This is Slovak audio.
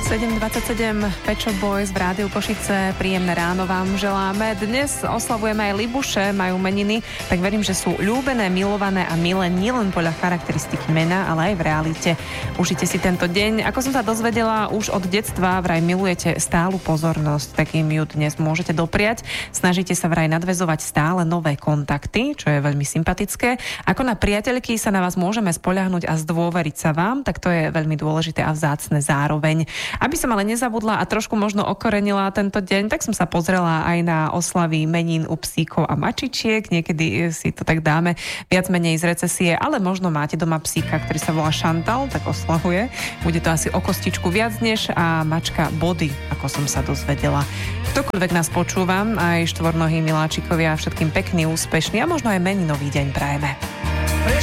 7:27 Pet Shop Boys v Rádiu Košice. Príjemné ráno vám želáme. Dnes oslavujeme aj Libuše, majú meniny, tak verím, že sú ľúbené, milované a milé nielen podľa charakteristiky mena, ale aj v realite. Užite si tento deň. Ako som sa dozvedela, už od detstva vraj milujete stálu pozornosť, tak im ju dnes môžete dopriať. Snažíte sa vraj nadväzovať stále nové kontakty, čo je veľmi sympatické. Ako na priateľky sa na vás môžeme spoľahnúť a zdôveriť sa vám, tak to je veľmi dôležité a vzácne zároveň. Aby som ale nezabudla a trošku možno okorenila tento deň, tak som sa pozrela aj na oslavy menín u psíkov a mačičiek. Niekedy si to tak dáme viac menej z recesie, ale možno máte doma psíka, ktorý sa volá Šantal, tak oslavuje. Bude to asi o kostičku viac než a mačka Body, ako som sa dozvedela. Ktokoľvek nás počúvam, aj štvornohí miláčikovia, všetkým pekný, úspešný a možno aj meninový deň prajeme.